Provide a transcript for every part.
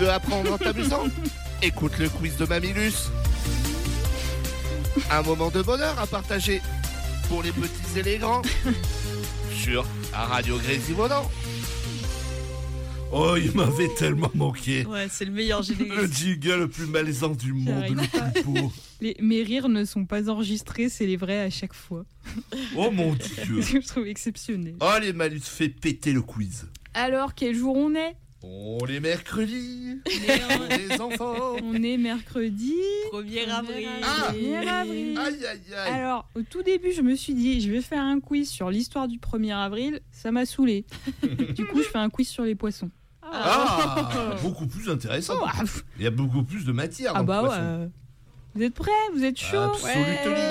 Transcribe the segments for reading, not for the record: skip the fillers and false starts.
veux apprendre en t'amusant? Écoute le quiz de Mamilus. Un moment de bonheur à partager pour les petits et les grands sur Radio Grésivaudan. Oh, il m'avait tellement manqué. Ouais, c'est le meilleur Le générique. jingle le plus malaisant du monde, le plus beau. Mes rires ne sont pas enregistrés, c'est les vrais à chaque fois. Oh mon Dieu. Je trouve exceptionnel. Oh, les malus, fait péter le quiz. Alors, quel jour on est? Oh, les mercredis. On est- Les enfants. On est mercredi. 1er avril. Ah. 1er avril. Aïe, aïe, aïe. Alors, au tout début, je me suis dit, je vais faire un quiz sur l'histoire du 1er avril. Ça m'a saoulé. Du coup, je fais un quiz sur les poissons. Ah, beaucoup plus intéressant. Ah bah, pff. Il y a beaucoup plus de matière Ah dans bah le poisson. ouais. Vous êtes prêts? Vous êtes chaud? Absolument.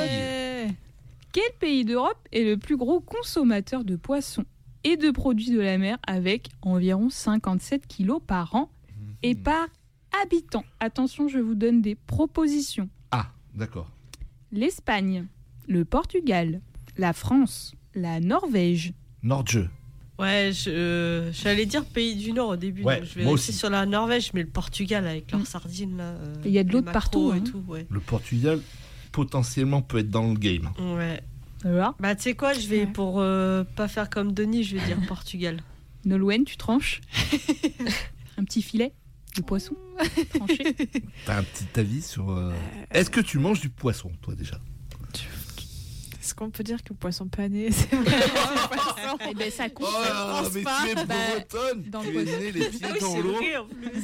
Quel pays d'Europe est le plus gros consommateur de poissons et de produits de la mer avec environ 57 kilos par an et par habitant? Attention, je vous donne des propositions. Ah, d'accord. L'Espagne, le Portugal, la France, la Norvège. Nordjeu. Ouais, j'allais dire pays du Nord au début. Ouais, donc je vais moi rester aussi. sur la Norvège, mais le Portugal avec leurs sardines là. Il y a de les l'eau de maquereaux partout, et hein. tout, ouais. Le Portugal, potentiellement, peut être dans le game. Ouais. Alors, Bah tu sais quoi, je vais Ouais. pour pas faire comme Denis, je vais dire Portugal. Nolwenn, tu tranches un petit filet de poisson tranché. T'as un petit avis sur... Est-ce que tu manges du poisson, toi, déjà? Est-ce qu'on peut dire que le poisson pané, c'est vraiment un poisson? Eh ben ça compte. mais pas. tu es Bah, bretonne. dans Tu le es née les pieds dans l'eau. en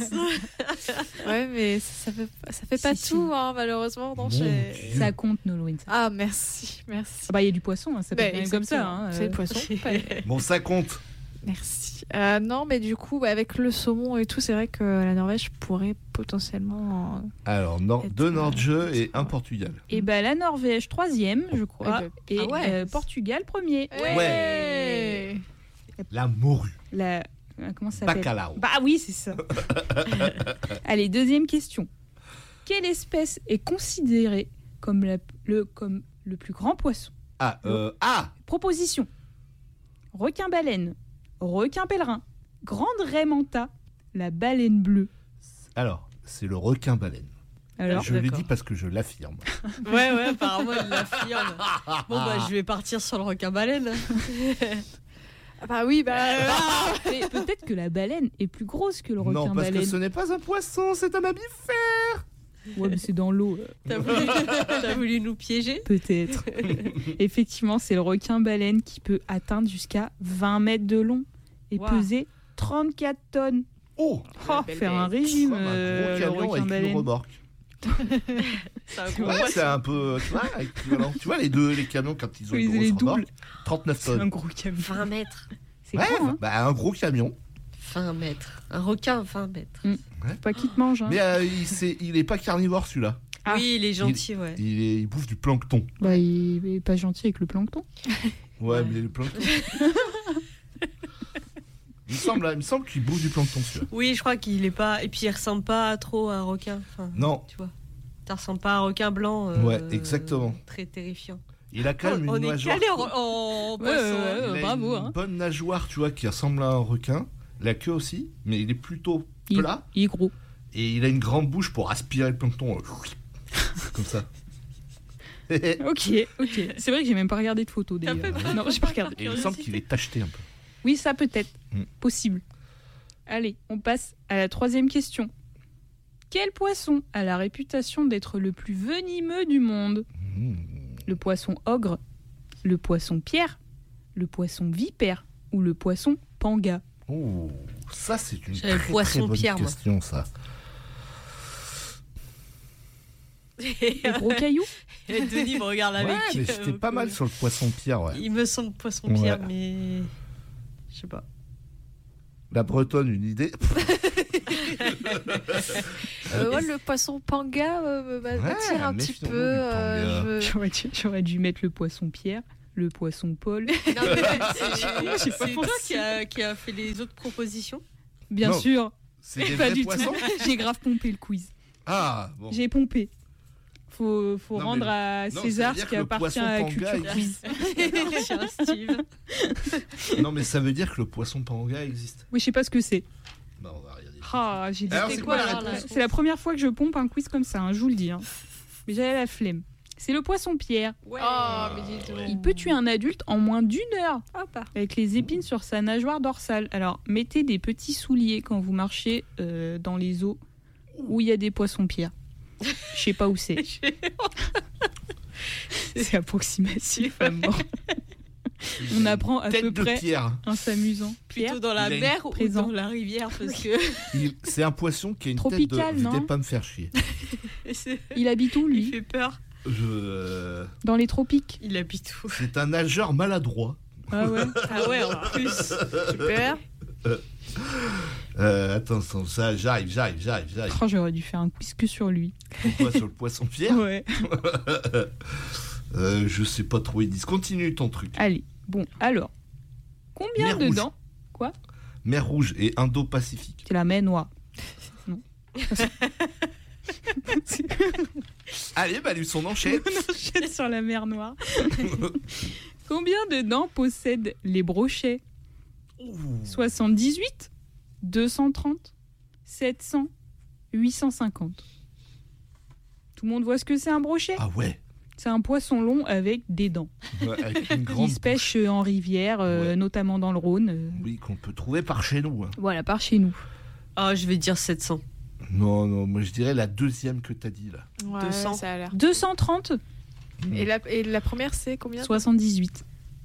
plus. Ouais, mais ça fait pas Si, tout, si. hein, malheureusement. Non, Mon j'ai- Dieu. Ça compte, Nolwenn. Ah, merci, merci. Ah bah il y a du poisson, hein, ça peut Bah, être même comme ça. exactement. Hein, C'est le poisson pané. Bon, ça compte. Merci. Non, mais du coup, avec le saumon et tout, c'est vrai que la Norvège pourrait potentiellement. Alors, Être, deux Nordjeux et ça un va. Portugal. Et bah la Norvège 3e, je crois, et Ah ouais. Portugal 1er. Ouais. La morue. La comment ça s'appelle? Bacalao. Bah oui, c'est ça. Allez, deuxième question. Quelle espèce est considérée comme le plus grand poisson? Ah, Proposition. Requin-baleine, requin-pèlerin, grande raie manta, la baleine bleue. alors, c'est le requin-baleine. Alors, Je l'ai d'accord. dit parce que je l'affirme. Ouais, apparemment elle l'affirme. Bon bah je vais partir sur le requin-baleine. Ah bah oui, mais peut-être que la baleine est plus grosse que le Non, parce que requin-baleine. ce n'est pas un poisson, c'est un mammifère. Ouais, mais c'est dans l'eau. T'as voulu nous piéger? Peut-être. Effectivement, c'est le requin-baleine qui peut atteindre jusqu'à 20 mètres de long et Wow. peser 34 tonnes. Oh, Oh, faire un régime, comme un le gros camion avec une requin-baleine. remorque. C'est un gros Ouais, poisson. c'est un peu, tu vois, équivalent. Tu vois les camions quand ils ont Oui, une les grosse remorque, doubles. 39 C'est un tonnes. gros camion. 20 mètres. C'est Ouais, grand, hein. bah, un gros camion. 20 mètres. Un requin, 20 mètres. Faut pas qu'il te mange. Hein. Mais il est pas carnivore celui-là. Ah. Oui, il est gentil, ouais. Il bouffe du plancton. Bah, il est pas gentil avec le plancton. Ouais, Ouais. mais le plancton. il me semble qu'il bouffe du plancton celui-là. Oui, je crois qu'il est pas. Et puis il ressemble pas trop à un requin. Enfin, Non, tu vois. Ça ressemble pas à un requin blanc. Ouais, exactement. Très terrifiant. il a quand même On une est nageoire. calé en Ouais, poisson. ouais, Il a bravo, une hein. bonne nageoire, tu vois, qui ressemble à un requin. La queue aussi, mais il est plutôt Il, plat. il est gros. Et il a une grande bouche pour aspirer le plancton. Comme ça. Ok. C'est vrai que j'ai même pas regardé de photos T'as d'ailleurs. fait- Non, j'ai pas regardé. Et il me semble qu'il est tacheté un peu. Oui, ça peut être. Mm. Possible. Allez, on passe à la 3e question. Quel poisson a la réputation d'être le plus venimeux du monde? Le poisson ogre, le poisson pierre, le poisson vipère ou le poisson panga? Oh, ça c'est une J'avais très, poisson très bonne pierre, moi. question, ça. Le gros caillou? Et Denis me regarde avec. Ouais, mais j'étais pas mal sur le poisson pierre, ouais. Il me semble poisson pierre, Ouais. mais. Je sais pas. La bretonne, une idée. Ouais, le poisson panga m'attire un petit méfions-nous peu. du panga. J'aurais dû mettre le poisson pierre, le poisson Paul. Non, mais J'ai c'est pas toi pensé. qui a fait les autres propositions. Bien Non. sûr. C'est des Pas vrais du poissons. tout. J'ai grave pompé le quiz. Ah, bon. J'ai pompé. Faut Non, rendre mais- à non, César ça veut ce dire qui que le appartient poisson à panga Culture existe. Quiz. Tiens, Steve. Non, mais ça veut dire que le poisson panga existe. Oui, je sais pas ce que c'est. Bah, on va regarder. Ah, j'ai Alors, détesté c'est quoi la quoi, réponse ? C'est la première fois que je pompe un quiz comme ça, hein, je vous le dis. Hein. Mais j'avais la flemme. C'est le poisson-pierre. Oh, mais dis donc. Il peut tuer un adulte en moins d'1 heure Hop. avec les épines sur sa nageoire dorsale. Alors, mettez des petits souliers quand vous marchez dans les eaux où il y a des poissons-pierres. Je sais pas où c'est. C'est approximatif à mort. On apprend à Tête peu de près pierre. en s'amusant. Pierre, Plutôt dans la il a une mer ou présent. dans la rivière parce que C'est un poisson qui a une Tropical, tête de... non Venez pas me faire chier. il habite où il lui fait peur. Dans les tropiques. Il habite où? C'est un nageur maladroit. Ah ouais. Ah ouais, en plus. Super. Attends, ça, j'arrive. Oh, j'aurais dû faire un quiz que sur lui. Pourquoi sur le poisson-pierre? Ouais. Je sais pas trop, ils disent. Continue ton truc. Allez, bon, alors. Combien Mer de Rouge. dents Mer Rouge et Indo-Pacifique. C'est la mer Noire. Non. Allez, Malus, on enchaîne. On enchaîne sur la mer Noire. Combien de dents possèdent les brochets? 78, 230, 700, 850. Tout le monde voit ce que c'est un brochet? Ah ouais. C'est un poisson long avec des dents. Ouais, avec une Qui grande se pêche en rivière, Ouais. notamment dans le Rhône. Oui, qu'on peut trouver par chez nous. Hein. Voilà, par chez nous. Ah, je vais dire 700. Non, moi je dirais la deuxième que t'as dit là. Ouais, 200. ça a l'air. 230, Et la première, c'est combien? 78.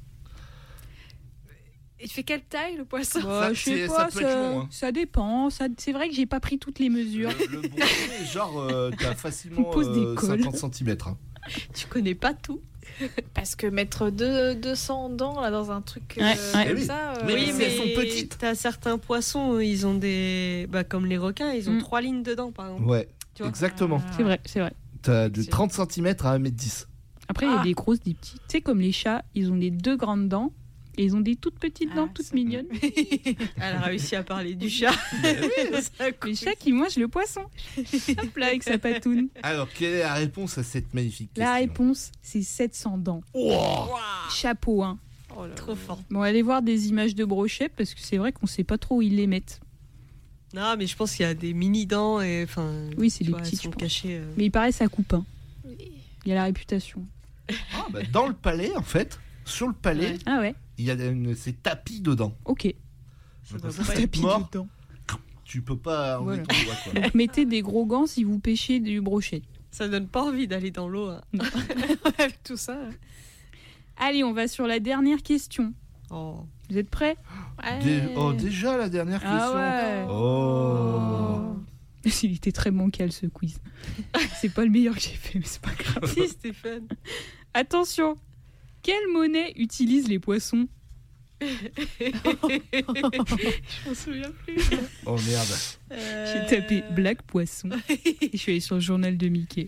Il fait quelle taille le poisson? Bah, je sais pas, ça peut être long, hein. ça dépend. C'est vrai que j'ai pas pris toutes les mesures. Le brochet, genre, t'as facilement On pose des cols. 50 cm. Hein. Tu connais pas tout. Parce que mettre 200 dents là, dans un truc Ouais, ouais. comme Eh oui. ça. Mais Oui, elles sont petites. T'as certains poissons, ils ont des. Bah, comme les requins, ils ont 3 lignes dedans, par exemple. Ouais, Tu vois exactement. C'est vrai, c'est vrai. T'as de C'est- 30 cm à 1m10. Après, il y a Ah. des grosses, des petites. Tu sais, comme les chats, ils ont des 2 grandes dents et ils ont des toutes petites dents, Ah, toutes ça- mignonnes. Elle a réussi à parler du chat. Les chats qui mangent le poisson. Hop là, avec sa patoune. Alors, quelle est la réponse à cette magnifique question? La réponse, c'est 700 dents. Oh Chapeau, hein. Oh là Trop là. fort. Bon, allez voir des images de brochets parce que c'est vrai qu'on sait pas trop où ils les mettent. Non, mais je pense qu'il y a des mini-dents et. Enfin, Oui, c'est tu des vois, petites, elles sont je pense. cachées. Mais il paraît ça coupe, hein. Il y a la réputation. Ah, bah, dans le palais, en fait, sur le palais, Ouais. Ah ouais, il y a c'est tapis dedans. ok. Ça doit Parce pas que être t'es Tapis mort, dedans. tu peux pas enlever Voilà. ton doigt, quoi. Donc mettez des gros gants si vous pêchez du brochet. Ça donne pas envie d'aller dans l'eau. Hein. Avec tout ça. Allez, on va sur la dernière question. Oh. Vous êtes prêts? Oh, déjà la dernière question. Ah ouais. Oh. Il était très bancal ce quiz. C'est pas le meilleur que j'ai fait, mais c'est pas grave. Si, Stéphane. Attention, quelle monnaie utilisent les poissons? Je m'en souviens plus. Oh merde. J'ai tapé Black Poisson et je suis allée sur le journal de Mickey.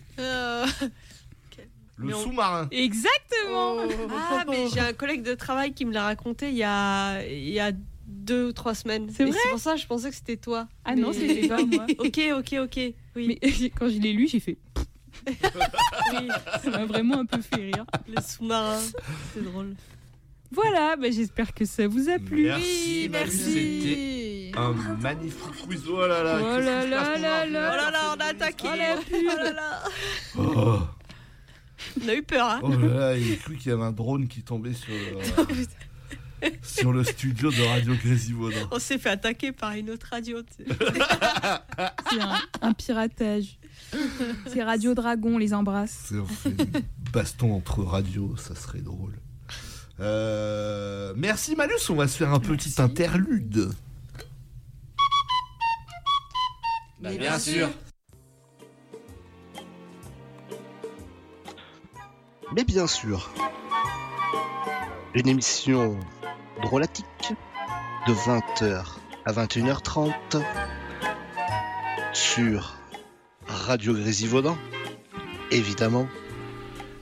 Le Mais on- sous-marin. Exactement. Ah, mais j'ai un collègue de travail qui me l'a raconté il y a 2 ou 3 semaines. C'est Et vrai c'est pour ça que je pensais que c'était toi. Ah non, c'était pas moi. Ok. Oui. Mais quand je l'ai lu, j'ai fait. Oui, Ça m'a vraiment un peu fait rire. le sous-marin. C'est drôle. Voilà, bah, j'espère que ça vous a plu. Merci, Manu, c'était un magnifique quiz. Oh là là. Oh là là là là. Oh là là, on a attaqué. Oh la pub. Oh là là. Oh, On a eu peur, hein. oh là là, il a cru qu'il y avait un drone qui tombait sur le studio de Radio Grésivaudan. On s'est fait attaquer par une autre radio. Tu sais. C'est un piratage. C'est Radio Dragon, les embrasse. On fait une baston entre radios, ça serait drôle. Merci Malus, on va se faire un petit interlude. Mais bien sûr. Mais bien sûr, une émission drôlatique de 20h à 21h30 sur Radio Grésivaudan, évidemment.